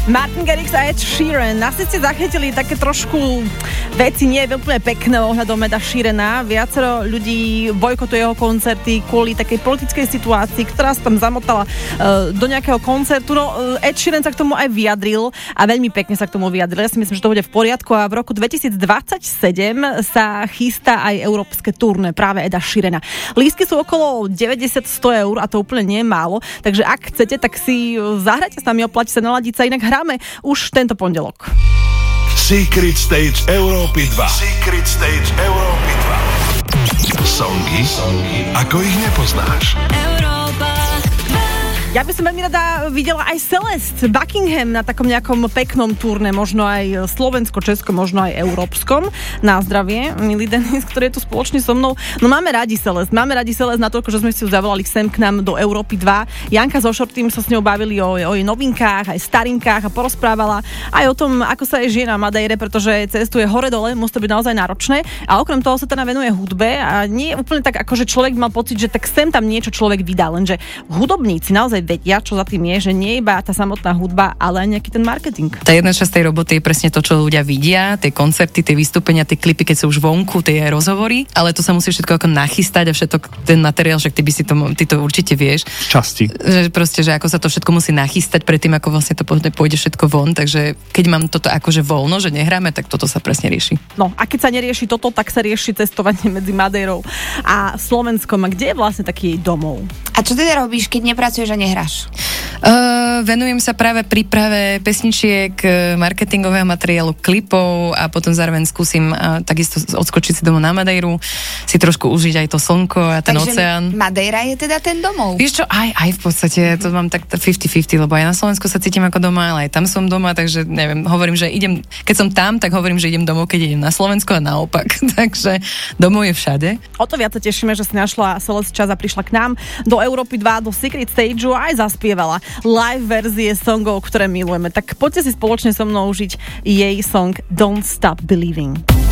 Martin Garrix a Ed Sheeran. Asi ste zachytili také trošku veci nie úplne pekné ohľadom Eda Sheerana. Viacero ľudí bojkotuje jeho koncerty kvôli takej politickej situácii, ktorá sa tam zamotala do nejakého koncertu. No, Ed Sheeran sa k tomu aj vyjadril a veľmi pekne sa k tomu vyjadril. Ja si myslím, že to bude v poriadku a v roku 2027 sa chystá aj európske turné práve Eda Sheerana. Lístky sú okolo 90-100 eur a to úplne nie je málo, takže ak chcete, tak si zahrajte s nami, oplatí sa, naladiť sa, inak hráme už tento pondelok. Secret Stage Európy 2. Secret Stage Európy 2. Songy, ako ich nepoznáš. Ja by som veľmi rada videla aj Celeste Buckingham na takom nejakom peknom turné, možno aj Slovensko, Česko, možno aj európskom. Na zdravie, milý Denis, ktorý je tu spoločne so mnou. No máme radi Celeste natoľko, že sme si ju zavolali sem k nám do Európy 2. Janka so Shortym sa s ňou bavili o jej novinkách, aj starinkách a porozprávala aj o tom, ako sa jej žije na Madeire, pretože cestuje hore-dole, musí to byť naozaj náročné. A okrem toho sa teda venuje hudbe a nie je úplne tak, ako že človek mal pocit, že tak sem tam niečo človek vydá, lenže hudobníci naozaj vedia, čo za tým je, že nie iba tá samotná hudba, ale aj nejaký ten marketing. Tá jedna časť tej roboty je presne to, čo ľudia vidia, tie koncerty, tie vystúpenia, tie klipy, keď sú už vonku, tie rozhovory, ale to sa musí všetko ako nachystať a všetko ten materiál, že ty to určite vieš. Z časti. Že proste, že ako sa to všetko musí nachystať predtým, ako vlastne to pôjde všetko von, takže keď mám toto akože voľno, že nehráme, tak toto sa presne rieši. No a keď sa nerieši toto, tak sa rieši cestovanie medzi Madeirou a Slovenskom. A kde je vlastne taký domov? A čo teda robíš, keď nepracuješ a nehráš? Venujem sa práve príprave pesničiek, marketingového materiálu, klipov a potom zároveň skúsim takisto odskočiť si domov na Madeiru, si trošku užiť aj to slnko a ten oceán. Madeira je teda ten domov? Vieš čo, aj v podstate, to mám tak 50-50, lebo aj na Slovensku sa cítim ako doma, ale aj tam som doma, takže neviem, hovorím, že keď som tam, tak hovorím, že idem domov, keď idem na Slovensku a naopak, takže domov je všade. O to viac sa tešíme, že si našla Celeste čas a prišla k nám do Európy 2, do Secret Stage a aj zaspievala live verzie songov, ktoré milujeme. Tak poďte si spoločne so mnou užiť jej song Don't Stop Believing.